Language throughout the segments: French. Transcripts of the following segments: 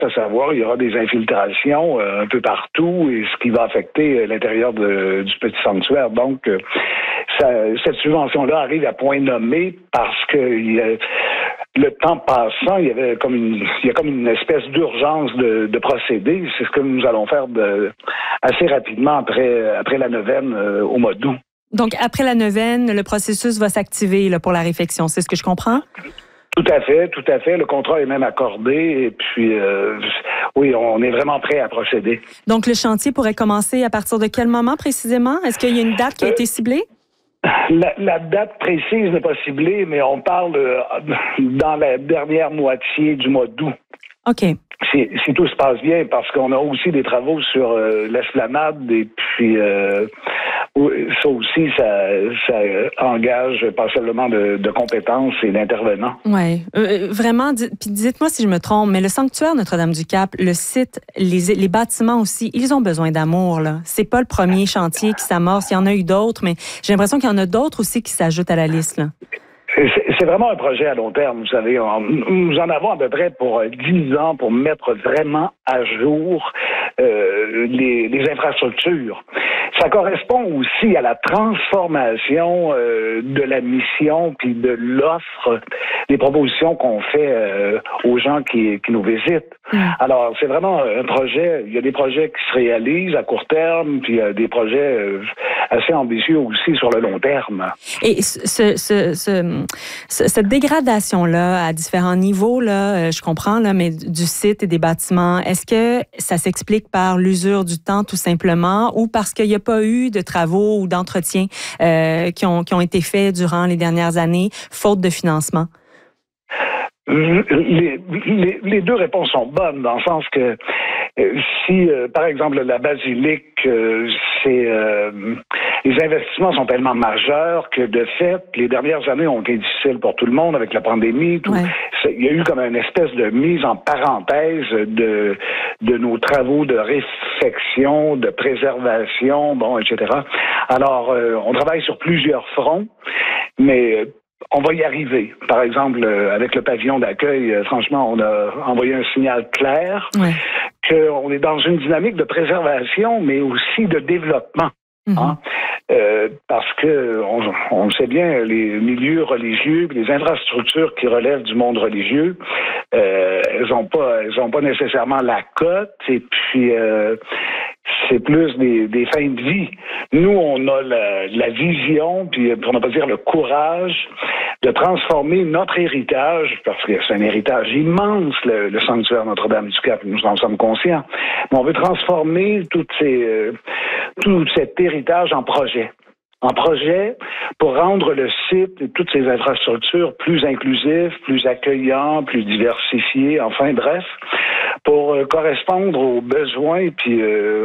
à savoir, il y aura des infiltrations un peu partout, et ce qui va affecter l'intérieur du petit sanctuaire. Donc, cette subvention-là arrive à point nommé parce que le temps passant, il y a comme une espèce d'urgence de procéder. C'est ce que nous allons faire assez rapidement après la neuvaine au mois d'août. Donc, après la neuvaine, le processus va s'activer là, pour la réfection. C'est ce que je comprends? Tout à fait. Le contrat est même accordé. Et puis, oui, on est vraiment prêt à procéder. Donc, le chantier pourrait commencer à partir de quel moment précisément? Est-ce qu'il y a une date qui a été ciblée? La date précise n'est pas ciblée, mais on parle dans la dernière moitié du mois d'août. OK. Si tout se passe bien, parce qu'on a aussi des travaux sur l'esplanade, et puis ça aussi, ça engage passablement de compétences et d'intervenants. Oui, vraiment, puis dites-moi si je me trompe, mais le sanctuaire Notre-Dame-du-Cap, le site, les bâtiments aussi, ils ont besoin d'amour, là. C'est pas le premier chantier qui s'amorce, il y en a eu d'autres, mais j'ai l'impression qu'il y en a d'autres aussi qui s'ajoutent à la liste, là. C'est vraiment un projet à long terme, vous savez. Nous en avons à peu près pour 10 ans pour mettre vraiment à jour les infrastructures. Ça correspond aussi à la transformation de la mission puis de l'offre, des propositions qu'on fait aux gens qui nous visitent. Alors, c'est vraiment un projet. Il y a des projets qui se réalisent à court terme, puis il y a des projets assez ambitieux aussi sur le long terme. Et cette dégradation-là, à différents niveaux, là, je comprends, là, mais du site et des bâtiments, est-ce que ça s'explique par l'usure du temps, tout simplement, ou parce qu'il n'y a pas eu de travaux ou d'entretien qui ont été faits durant les dernières années, faute de financement? Les deux réponses sont bonnes, dans le sens que si, par exemple, la basilique, les investissements sont tellement majeurs que, de fait, les dernières années ont été difficiles pour tout le monde avec la pandémie. Tout. Ouais. Il y a eu comme une espèce de mise en parenthèse de nos travaux de réfection, de préservation, etc. Alors, on travaille sur plusieurs fronts, mais on va y arriver. Par exemple, avec le pavillon d'accueil, franchement, on a envoyé un signal clair qu'on est dans une dynamique de préservation, mais aussi de développement. Hein? Parce que on sait bien, les milieux religieux, les infrastructures qui relèvent du monde religieux, elles ont pas nécessairement la cote, et puis c'est plus des fins de vie. Nous, on a la vision, puis pour ne pas dire le courage, de transformer notre héritage, parce que c'est un héritage immense, le sanctuaire Notre-Dame-du-Cap, nous en sommes conscients, mais on veut transformer tout cet héritage en projet pour rendre le site et toutes ses infrastructures plus inclusifs, plus accueillants, plus diversifiés, enfin bref, pour correspondre aux besoins puis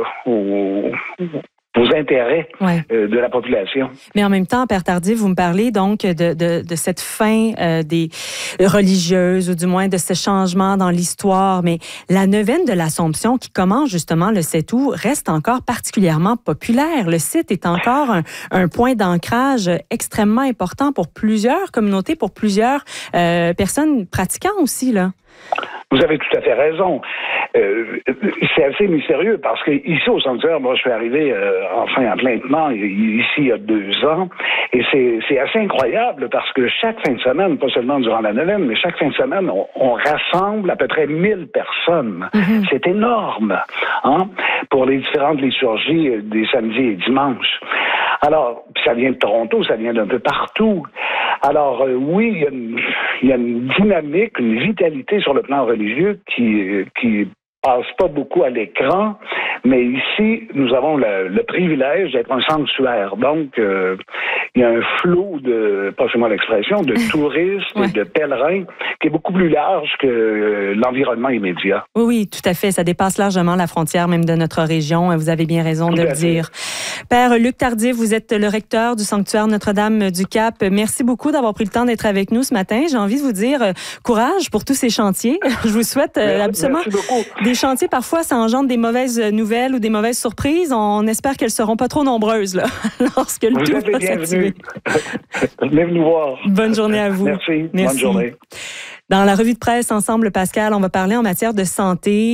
aux intérêts de la population. Mais en même temps, Père Tardif, vous me parlez donc de cette fin des religieuses, ou du moins de ce changement dans l'histoire, mais la neuvaine de l'Assomption, qui commence justement le 7 août, reste encore particulièrement populaire. Le site est encore un point d'ancrage extrêmement important pour plusieurs communautés, pour plusieurs personnes pratiquant aussi, là. Vous avez tout à fait raison. C'est assez mystérieux parce que ici au sanctuaire, moi je suis arrivé enfin en plein temps ici il y a 2 ans, et c'est assez incroyable parce que chaque fin de semaine, pas seulement durant la neuvaine, mais chaque fin de semaine, on rassemble à peu près 1000 personnes. C'est énorme, hein, pour les différentes liturgies des samedis et dimanches. Alors, ça vient de Toronto, ça vient d'un peu partout. Alors, oui, il y a une dynamique, une vitalité sur le plan religieux qui passe pas beaucoup à l'écran, mais ici, nous avons le privilège d'être un sanctuaire. Donc, il y a un flot passez-moi l'expression, de touristes et de pèlerins qui est beaucoup plus large que l'environnement immédiat. Oui, tout à fait. Ça dépasse largement la frontière même de notre région. Vous avez bien raison de le dire. Père Luc Tardif, vous êtes le recteur du sanctuaire Notre-Dame-du-Cap. Merci beaucoup d'avoir pris le temps d'être avec nous ce matin. J'ai envie de vous dire courage pour tous ces chantiers. Je vous souhaite absolument des chantiers. Parfois, ça engendre des mauvaises nouvelles ou des mauvaises surprises. On espère qu'elles seront pas trop nombreuses là, lorsque le tout va s'activer. Venez nous voir. Bonne journée à vous. Merci. Bonne journée. Dans la revue de presse Ensemble, Pascal, on va parler en matière de santé.